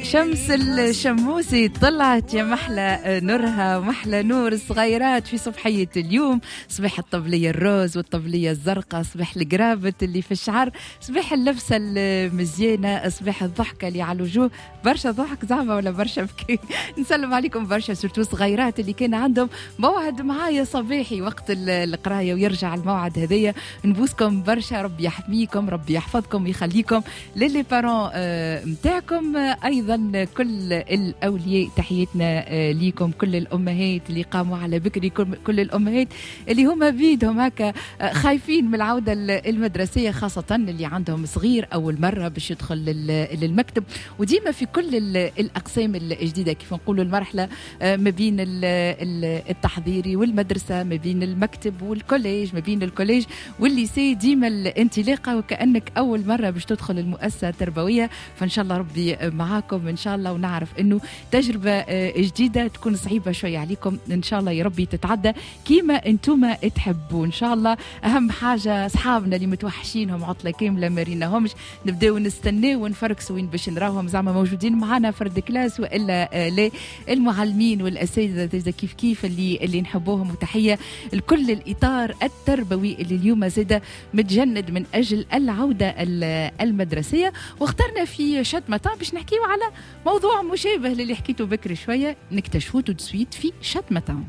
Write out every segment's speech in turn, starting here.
شمس الشموسي طلعت يا محلى نورها ومحلى نور الصغيرات في صبحية اليوم. صباح الطبلية الروز والطبلية الزرقاء، صباح القرابة اللي في الشعر، صباح اللبسة المزيانة، صباح الضحكة اللي على الوجوه. برشا ضحك زعما ولا برشا بكي. نسلم عليكم برشا سورتو صغيرات اللي كان عندهم موعد معايا صباحي وقت القراية ويرجع الموعد هذيا. نبوسكم برشا، ربي يحميكم، ربي يحفظكم ويخليكم للي بارون متاعكم. أيضا كل الأولياء تحياتنا ليكم، كل الأمهات اللي قاموا على بكري، كل الأمهات اللي هما بيدهم هكا خايفين من العودة المدرسية، خاصة اللي عندهم صغير أول مرة باش يدخل للمكتب. وديما في كل الأقسام الجديدة كيف نقولوا المرحلة ما بين التحضيري والمدرسة، ما بين المكتب والكوليج، ما بين الكوليج والليسي، ديما الانطلاقة وكأنك أول مرة باش تدخل المؤسسة التربوية. فإن شاء الله ربي معاكم إن شاء الله، ونعرف إنه تجربة جديدة تكون صعيبة شوية عليكم، إن شاء الله يا ربي تتعدى كيما أنتم تحبوا إن شاء الله. أهم حاجة أصحابنا اللي متوحشينهم عطلة كاملة ما ريناهمش، نبداو نستناو ونفركسوا وين باش نراهم زعما موجودين معنا فرد كلاس وإلا لا. المعلمين والأساتذة كيف اللي نحبوهم، وتحية لكل الإطار التربوي اللي اليوم زاد متجند من أجل العودة المدرسية. واخترنا في شتمتان باش نحكيو على موضوع مشابه للي حكيته بكري شوية، نكتشفوه تدسويت في شتمتان.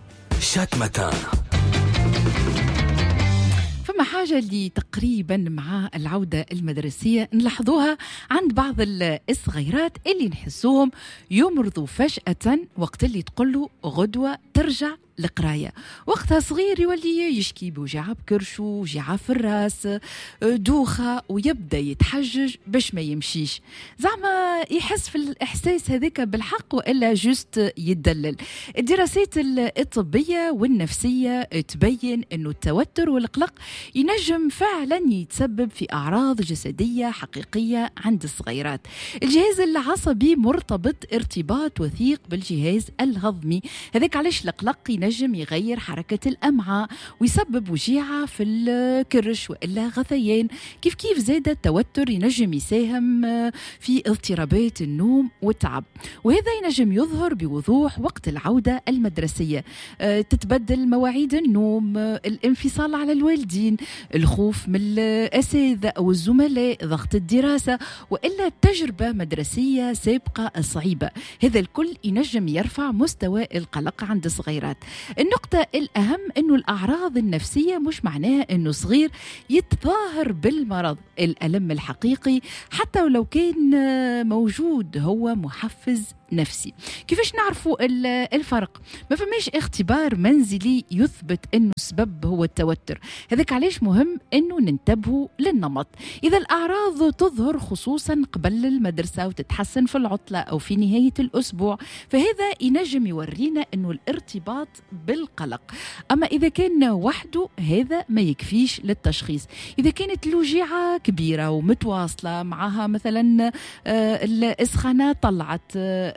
فما حاجة اللي تقريبا مع العودة المدرسية نلاحظوها عند بعض الصغيرات اللي نحسوهم يمرضوا فجأة وقت اللي تقولوا غدوة ترجع القراية. وقتها صغير يولي يشكي بوجع بكرشو، وجع في الراس، دوخة، ويبدأ يتحجج باش ما يمشيش. زعما يحس في الإحساس هذاك بالحق وإلا جست يدلل. الدراسات الطبية والنفسية تبين أنه التوتر والقلق ينجم فعلا يتسبب في أعراض جسدية حقيقية عند الصغيرات. الجهاز العصبي مرتبط ارتباط وثيق بالجهاز الهضمي، هذاك علاش القلق ينجم يغير حركة الأمعاء ويسبب وجيعة في الكرش وإلا غثيان. كيف زاد التوتر ينجم يساهم في اضطرابات النوم والتعب، وهذا ينجم يظهر بوضوح وقت العودة المدرسية. تتبدل مواعيد النوم، الانفصال على الوالدين، الخوف من الأساتذة أو الزملاء، ضغط الدراسة وإلا تجربة مدرسية سابقة صعيبة. هذا الكل ينجم يرفع مستوى القلق عند الصغيرات. النقطة الأهم أنه الأعراض النفسية مش معناها أنه صغير يتظاهر بالمرض. الألم الحقيقي حتى ولو كان موجود هو محفز نفسي. كيفاش نعرفوا الفرق؟ ما فماش اختبار منزلي يثبت انه السبب هو التوتر، هذاك علاش مهم انه ننتبهوا للنمط. اذا الاعراض تظهر خصوصا قبل المدرسة وتتحسن في العطلة او في نهاية الاسبوع، فهذا ينجم يورينا انه الارتباط بالقلق. اما اذا كان وحده هذا ما يكفيش للتشخيص. اذا كانت الوجيعة كبيرة ومتواصلة معها مثلا الاسخانة طلعت،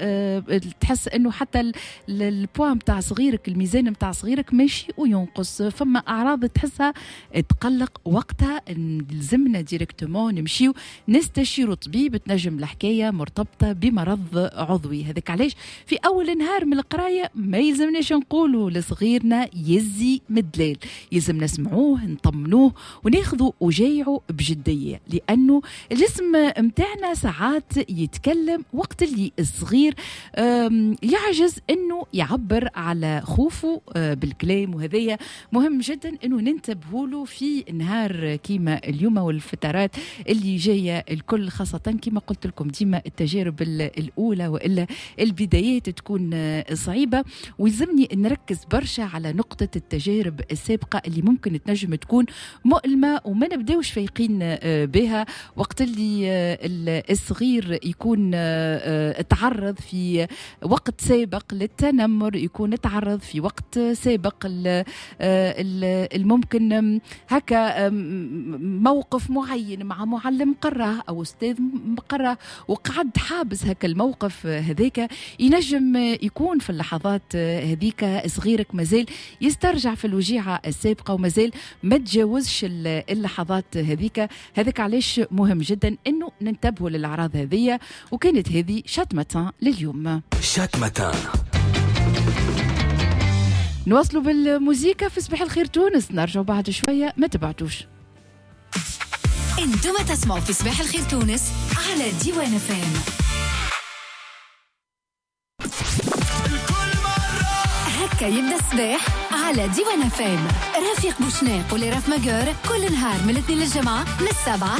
تحس انه حتى البوام متاع صغيرك، الميزان متاع صغيرك ماشي وينقص، فما اعراض تحسها تقلق، وقتها لازمنا ديريكتومون نمشيو نستشيروا طبيب. تنجم الحكايه مرتبطه بمرض عضوي. هذاك علاش في اول نهار من القرايه ما يلزمناش نقولوا لصغيرنا يزي مدلال، يلزم نسمعوه نطمنوه وناخذوا وجايعه بجديه، لانه الجسم متاعنا ساعات يتكلم وقت اللي الصغير يعجز انه يعبر على خوفه بالكلام. وهذا مهم جدا انه ننتبهوا له في نهار كيما اليوم والفترات اللي جايه الكل، خاصه كيما قلت لكم ديما التجارب الاولى والا البدايات تكون صعيبه. ويلزمني نركز برشا على نقطه التجارب السابقه اللي ممكن تنجم تكون مؤلمه وما نبداوش فايقين بها. وقت اللي الصغير يكون تعرض في وقت سابق للتنمر، يكون تعرض في وقت سابق الممكن هكا موقف معين مع معلم قراه أو أستاذ قراه وقعد حابس هكا الموقف هذاك، ينجم يكون في اللحظات هذيك صغيرك مازال يسترجع في الوجيعة السابقة ومازال ما تجاوزش اللحظات هذيك علاش مهم جدا انه ننتبهوا للأعراض هذه. وكانت هذه شتمتان لليوم. شتمتان. نواصلوا بالموسيقى في صباح الخير تونس، نرجعوا بعد شوية، ما تبعتوش. انتم تسمعوا في صباح الخير تونس على ديوان فام. هكا يبدا الصباح على ديوان فام. رفيق بوشناق ولي راف ماجور كل نهار من الاثنين للجمعة من 7